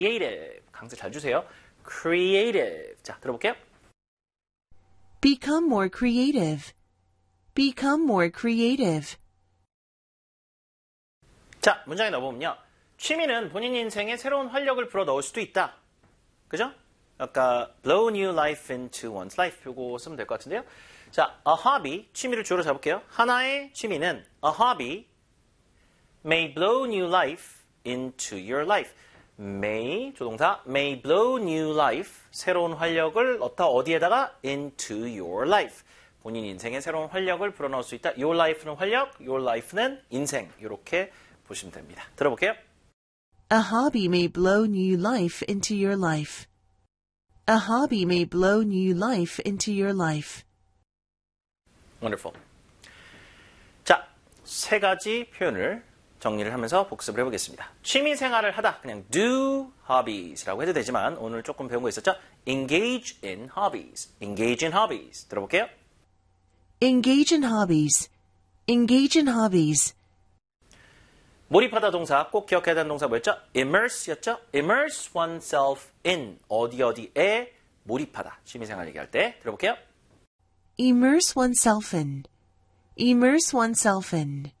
creative. 강세 잘 주세요. creative. 자, 들어볼게요. Become more creative. Become more creative. 자, 문장에 넣어보면요. 취미는 본인 인생에 새로운 활력을 불어넣을 수도 있다. 그죠? 아까 blow new life into one's life 요거 쓰면 될 것 같은데요. 자, a hobby, 취미를 주어로 잡을게요. 하나의 취미는 a hobby may blow new life into your life. may, 조동사, may blow new life, 새로운 활력을 넣다 어디에다가 into your life. 본인 인생에 새로운 활력을 불어넣을 수 있다. your life는 활력, your life는 인생. 이렇게 보시면 됩니다. 들어볼게요. A hobby may blow new life into your life. A hobby may blow new life into your life. Wonderful. 자, 세 가지 표현을 정리를 하면서 복습을 해보겠습니다. 취미 생활을 하다, 그냥 do hobbies라고 해도 되지만 오늘 조금 배운 거 있었죠? engage in hobbies. engage in hobbies. 들어볼게요. Engage in hobbies. Engage in hobbies. 몰입하다 동사, 꼭 기억해야 되는 동사 뭐였죠? immerse였죠? immerse oneself in. 어디에 몰입하다. 취미생활 얘기할 때 들어볼게요. Immerse oneself in. Immerse oneself in.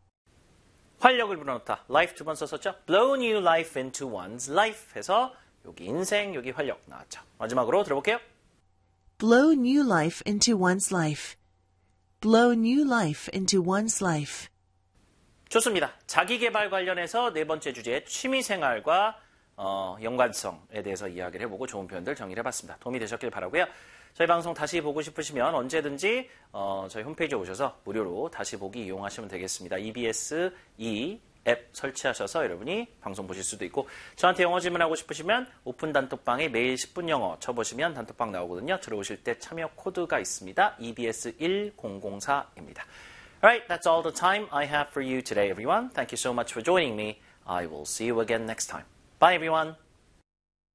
활력을 불어넣다. life 두 번 썼었죠? blow new life into one's life 해서 여기 인생, 여기 활력 나왔죠. 마지막으로 들어볼게요. Blow new life into one's life. Blow new life into one's life. 좋습니다. 자기계발 관련해서 네 번째 주제 취미생활과 연관성에 대해서 이야기를 해보고 좋은 표현들 정리를 해봤습니다. 도움이 되셨길 바라고요. 저희 방송 다시 보고 싶으시면 언제든지 저희 홈페이지에 오셔서 무료로 다시 보기 이용하시면 되겠습니다. EBS 앱 설치하셔서 여러분이 방송 보실 수도 있고 저한테 영어 질문하고 싶으시면 오픈 단톡방에 매일 10분 영어 쳐보시면 단톡방 나오거든요. 들어오실 때 참여 코드가 있습니다. EBS 1004입니다. Alright, that's all the time I have for you today, everyone. Thank you so much for joining me. I will see you again next time. Bye, everyone.